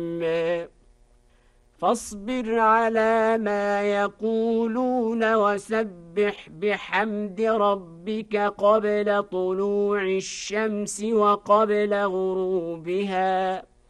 فاصبر على ما يقولون وسبح بحمد ربك قبل طلوع الشمس وقبل غروبها